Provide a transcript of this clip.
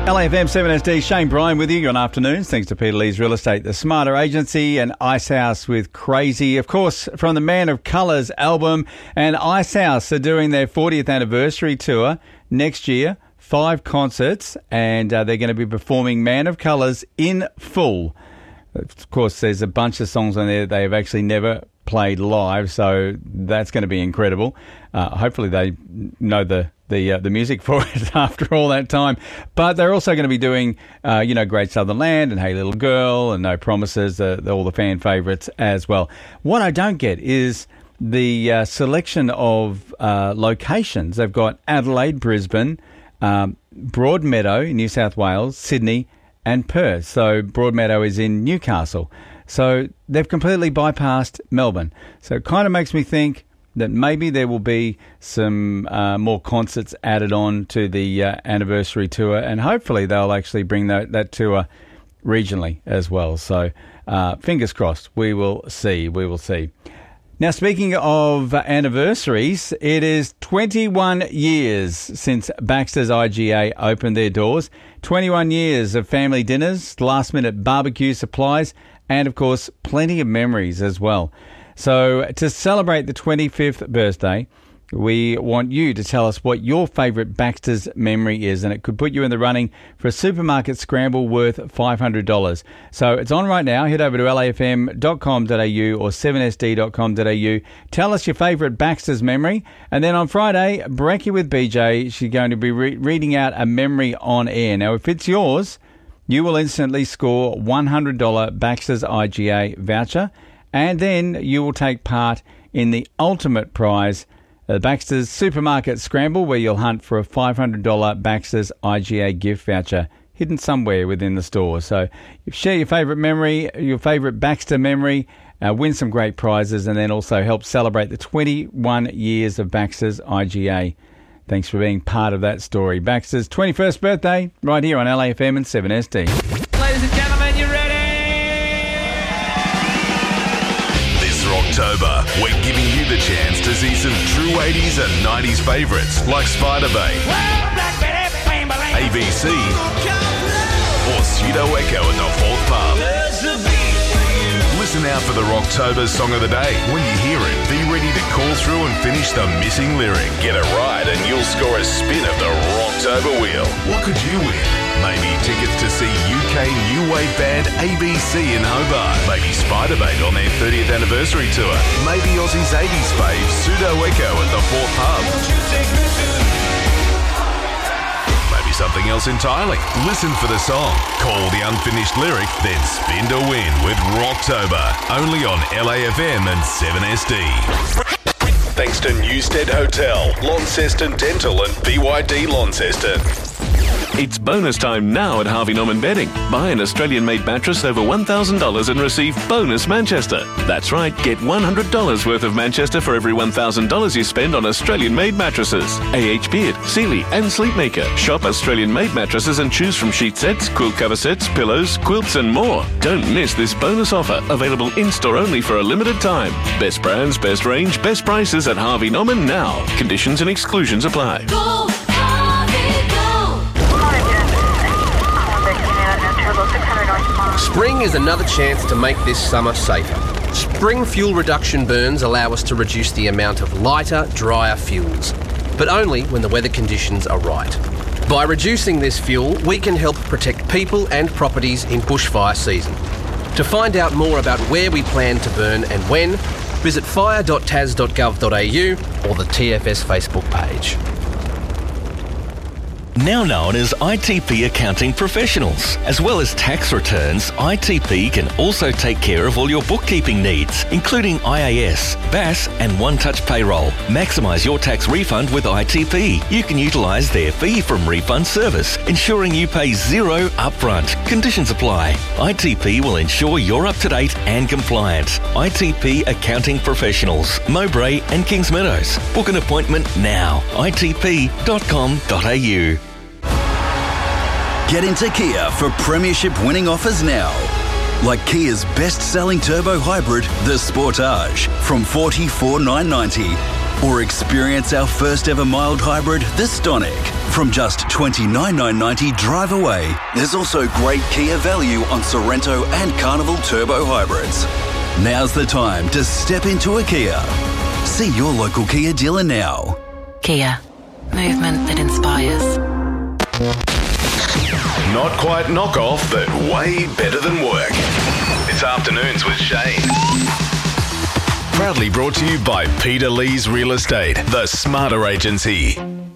LAFM 7SD, Shane Bryan with you on afternoons. Thanks to Peter Lee's Real Estate, The Smarter Agency, and Icehouse with Crazy. Of course, from the Man of Colours album. And Icehouse are doing their 40th anniversary tour next year. 5 concerts, and they're going to be performing Man of Colours in full. Of course, there's a bunch of songs on there they have actually never played live, so that's going to be incredible. Hopefully they know the music for it after all that time. But they're also going to be doing, Great Southern Land and Hey Little Girl and No Promises, all the fan favourites as well. What I don't get is the selection of locations. They've got Adelaide, Brisbane, Broadmeadow in New South Wales, Sydney and Perth. So Broadmeadow is in Newcastle. So they've completely bypassed Melbourne. So it kind of makes me think that maybe there will be some more concerts added on to the anniversary tour, and hopefully they'll actually bring that tour regionally as well. So fingers crossed. We will see. Now, speaking of anniversaries, it is 21 years since Baxter's IGA opened their doors. 21 years of family dinners, last-minute barbecue supplies, and, of course, plenty of memories as well. So, to celebrate the 25th birthday, we want you to tell us what your favourite Baxter's memory is, and it could put you in the running for a supermarket scramble worth $500. So it's on right now. Head over to lafm.com.au or 7sd.com.au. Tell us your favourite Baxter's memory. And then on Friday, Brekkie with BJ, she's going to be reading out a memory on air. Now, if it's yours, you will instantly score $100 Baxter's IGA voucher, and then you will take part in the ultimate prize, the Baxter's Supermarket Scramble, where you'll hunt for a $500 Baxter's IGA gift voucher hidden somewhere within the store. So share your favourite memory, your favourite Baxter memory, win some great prizes, and then also help celebrate the 21 years of Baxter's IGA. Thanks for being part of that story. Baxter's 21st birthday, right here on LAFM and 7SD. Ladies and gentlemen, you ready? October, we're giving you the chance to see some true 80s and 90s favourites like Spiderbait, ABC, or Pseudo Echo at the Fourth Pub. Listen out for the Rocktober Song of the Day. When you hear it, be ready to call through and finish the missing lyric. Get it right and you'll score a spin of the Rocktober Wheel. What could you win? Maybe tickets to see UK new wave band ABC in Hobart. Maybe Spiderbait on their 30th anniversary tour. Maybe Aussie's 80s fave, Pseudo Echo at the Fourth Pub. Maybe something else entirely. Listen for the song, call the unfinished lyric, then spin to win with Rocktober. Only on LAFM and 7SD. Thanks to Newstead Hotel, Launceston Dental and BYD Launceston. It's bonus time now at Harvey Norman Bedding. Buy an Australian-made mattress over $1,000 and receive bonus Manchester. That's right, get $100 worth of Manchester for every $1,000 you spend on Australian-made mattresses. AH Beard, Sealy and Sleepmaker. Shop Australian-made mattresses and choose from sheet sets, quilt cover sets, pillows, quilts and more. Don't miss this bonus offer, available in-store only for a limited time. Best brands, best range, best prices at Harvey Norman now. Conditions and exclusions apply. Go! Spring is another chance to make this summer safer. Spring fuel reduction burns allow us to reduce the amount of lighter, drier fuels, but only when the weather conditions are right. By reducing this fuel, we can help protect people and properties in bushfire season. To find out more about where we plan to burn and when, visit fire.tas.gov.au or the TFS Facebook page. Now known as ITP Accounting Professionals. As well as tax returns, ITP can also take care of all your bookkeeping needs, including IAS, BAS and One-Touch Payroll. Maximise your tax refund with ITP. You can utilise their fee from refund service, ensuring you pay zero upfront. Conditions apply. ITP will ensure you're up to date and compliant. ITP Accounting Professionals, Mowbray and Kings Meadows. Book an appointment now. itp.com.au. Get into Kia for premiership winning offers now. Like Kia's best-selling turbo hybrid, the Sportage, from $44,990. Or experience our first ever mild hybrid, the Stonic, from just $29,990 drive away. There's also great Kia value on Sorrento and Carnival Turbo hybrids. Now's the time to step into a Kia. See your local Kia dealer now. Kia. Movement that inspires. Not quite knockoff, but way better than work. It's Afternoons with Shane. Proudly brought to you by Peter Lee's Real Estate, the Smarter Agency.